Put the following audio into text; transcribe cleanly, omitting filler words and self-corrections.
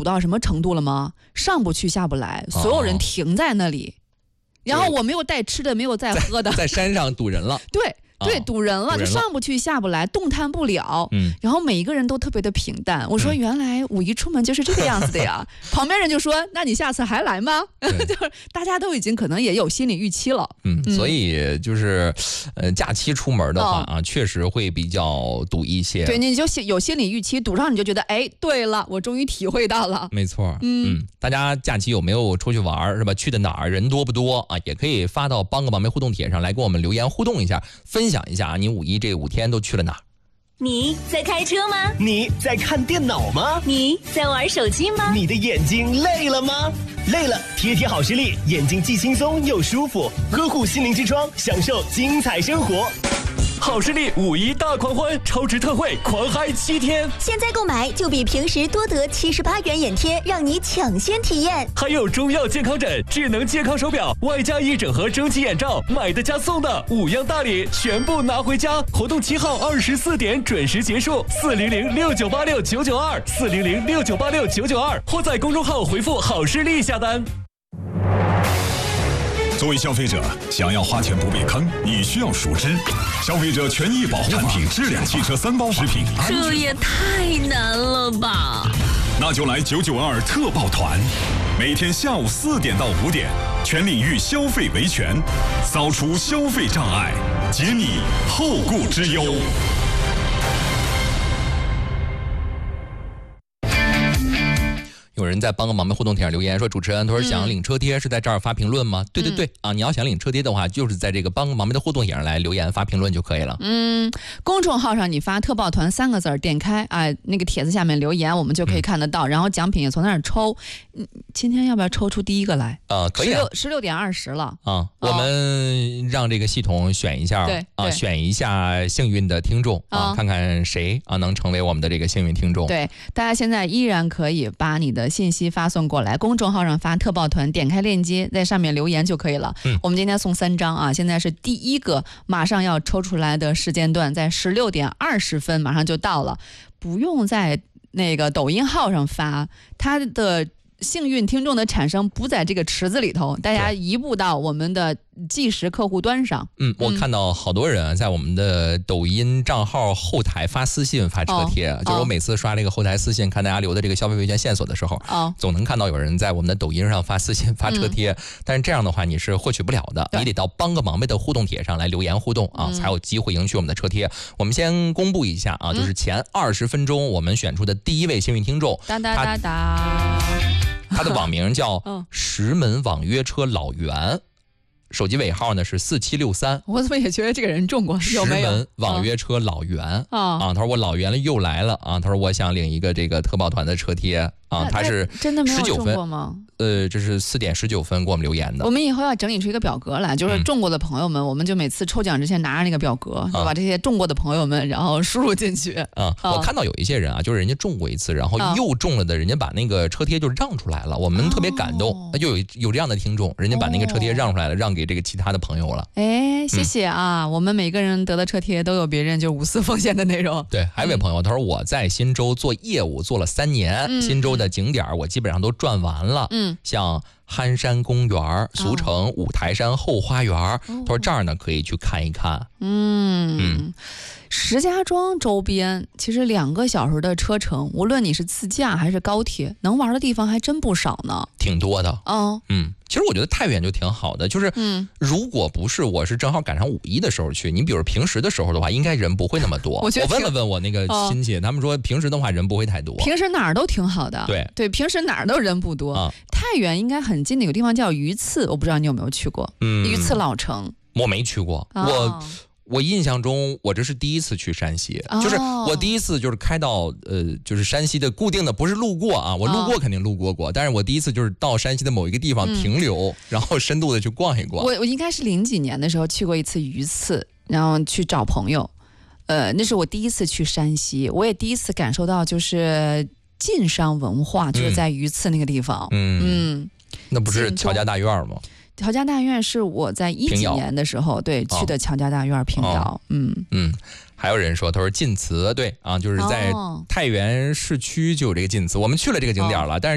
到什么程度了吗？上不去下不来，所有人停在那里，然后我没有带吃的，没有带喝的， 在山上堵人了。 对，堵人了，就上不去下不来，动弹不了。然后每一个人都特别的平淡。我说原来五一出门就是这个样子的呀。旁边人就说：“那你下次还来吗？”就是大家都已经可能也有心理预期了。 所以就是假期出门的话啊，确实会比较堵一些。 对，你就有心理预期，堵上你就觉得哎，对了，我终于体会到了。 没错。大家假期有没有出去玩是吧？去的哪儿？人多不多啊？也可以发到帮个忙没互动帖上来跟我们留言互动一下，分享一下啊，你五一这5天都去了哪儿？ 你在开车吗？ 你在看电脑吗？ 你在玩手机吗？ 你的眼睛累了吗？累了，贴好视力，眼睛既轻松又舒服，呵护心灵之窗，享受精彩生活。好视力五一大狂欢，超值特惠，狂嗨7天！ 现在购买就比平时多得78元眼贴，让你抢先体验。 还有中药健康枕、智能健康手表，外加1整盒蒸汽眼罩，买的加送的，5样大礼全部拿回家。活动7号24点准时结束，400698699240069869992，或在公众号回复好视力下单。 作为消费者，想要花钱不被坑，你需要熟知消费者权益保护产品质量汽车3包食品安全。 这也太难了吧！ 那就来992特报团，每天下午4点到5点，全领域消费维权，扫除消费障碍，解你后顾之忧。 有人在帮个忙没互动帖上留言说，主持人他说想领车贴是在这儿发评论吗？对啊，你要想领车贴的话，就是在这个帮个忙没的互动帖上来留言发评论就可以了。 公众号上你发特报团3个字，点开啊那个帖子下面留言，我们就可以看得到，然后奖品也从那儿抽。今天要不要抽出第一个来？ 可以啊 ，16点20了啊，我们让这个系统选一下啊，选一下幸运的听众啊，看看谁啊能成为我们的这个幸运听众。 对，大家现在依然可以把你的信息发送过来，公众号上发特报团，点开链接，在上面留言就可以了。我们今天送3张啊，现在是第一个马上要抽出来的时间段，在16点20分马上就到了，不用在那个抖音号上发，它的幸运听众的产生不在这个池子里头，大家移步到我们的即时客户端上。 我看到好多人在我们的抖音账号后台发私信发车贴，就是我每次刷这个后台私信看大家留的这个消费维权线索的时候，总能看到有人在我们的抖音上发私信发车贴，但是这样的话你是获取不了的，你得到帮个忙呗的互动帖上来留言互动啊，才有机会赢取我们的车贴。我们先公布一下啊，就是前20分钟我们选出的第一位幸运听众，他的网名叫石门网约车老袁，手机尾号呢是4763。 我怎么也觉得这个人中过？有没有？ 石门网约车老袁他说我老袁又来了啊，他说我想领一个这个特报团的车贴啊，他是真的没有中 19分过吗？ 这是4点19分给我们留言的。 我们以后要整理出一个表格来，就是中过的朋友们，我们就每次抽奖之前拿着那个表格，把这些中过的朋友们然后输入进去。 我看到有一些人啊，就是人家中过一次，然后又中了的，人家把那个车贴就让出来了，我们特别感动。就有这样的听众，人家把那个车贴让出来了，让给这个其他的朋友了。 谢谢啊，我们每个人得的车贴都有别人就无私奉献的内容。 对，还有一位朋友他说我在新州做业务做了3年，新州的景点我基本上都转完了，像憨山公园，俗称五台山后花园，他说这儿呢可以去看一看。 石家庄周边其实2个小时的车程，无论你是自驾还是高铁，能玩的地方还真不少呢， 挺多的。其实我觉得太原就挺好的，就是如果不是我是正好赶上5一的时候去，你比如平时的时候的话，应该人不会那么多。我问了问我那个亲戚，他们说平时的话人不会太多， 平时哪儿都挺好的。对，平时哪儿都人不多。太原应该很近的有个地方叫榆次，我不知道你有没有去过。榆次老城我没去过。我印象中我这是第一次去山西，就是我第一次就是开到就是山西的固定的，不是路过啊，我路过肯定路过，但是我第一次就是到山西的某一个地方停留，然后深度的去逛一逛。 我应该是00几年的时候去过一次榆次，然后去找朋友，那是我第一次去山西，我也第一次感受到就是晋商文化，就是在榆次那个地方。 那不是乔家大院吗？ 乔家大院是我在10几年的时候去的乔家大院平遥。 还有人说他说晋祠，对啊，就是在太原市区就有这个晋祠，我们去了这个景点了，但是